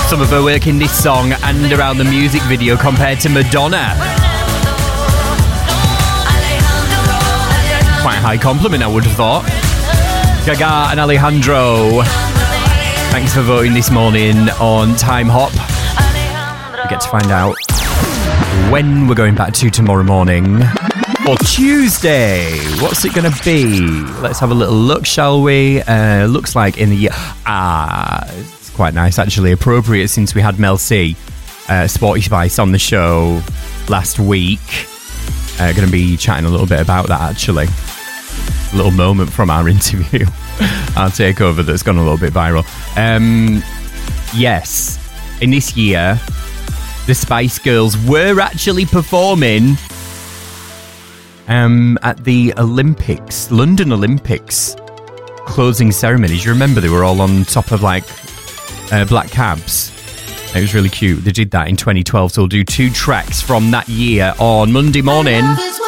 some of her work in this song and around the music video compared to Madonna. Quite a high compliment, I would have thought. Gaga and Alejandro. Thanks for voting this morning on Time Hop. We get to find out when we're going back to tomorrow morning. Or Tuesday. What's it going to be? Let's have a little look, shall we? Looks like in the year... it's quite nice, actually. Appropriate since we had Mel C, Sporty Spice, on the show last week. Going to be chatting a little bit about that, actually. A little moment from our interview. Our takeover that's gone a little bit viral. Yes. In this year, the Spice Girls were actually performing... at the Olympics, London Olympics closing ceremonies. You remember they were all on top of like black cabs. It was really cute. They did that in 2012, so we'll do 2 tracks from that year on Monday morning.